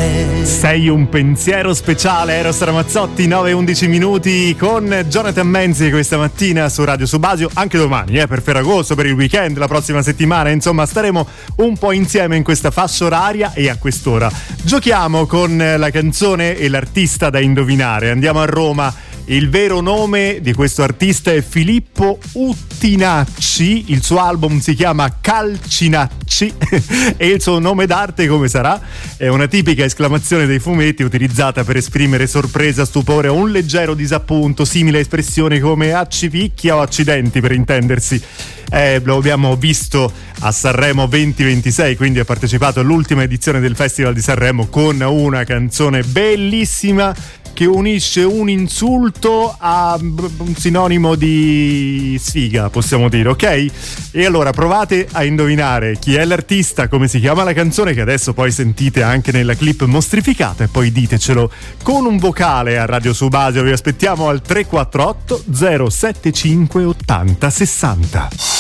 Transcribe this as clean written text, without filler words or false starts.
Sei un pensiero speciale, Eros Ramazzotti, 9:11 minuti con Jonathan Menzi questa mattina su Radio Subasio, anche domani per Ferragosto, per il weekend, la prossima settimana, insomma staremo un po' insieme in questa fascia oraria e a quest'ora giochiamo con la canzone e l'artista da indovinare. Andiamo a Roma. Il vero nome di questo artista è Filippo Uttinacci, il suo album si chiama Calcinacci e il suo nome d'arte come sarà? È una tipica esclamazione dei fumetti utilizzata per esprimere sorpresa, stupore o un leggero disappunto, simile a espressioni come accipicchia o accidenti per intendersi. Lo abbiamo visto a Sanremo 2026, quindi ha partecipato all'ultima edizione del Festival di Sanremo con una canzone bellissima che unisce un insulto a un sinonimo di sfiga, possiamo dire, ok? E allora provate a indovinare chi è l'artista, come si chiama la canzone, che adesso poi sentite anche nella clip mostrificata, e poi ditecelo con un vocale a Radio Subasio. Vi aspettiamo al 348 075 80 60.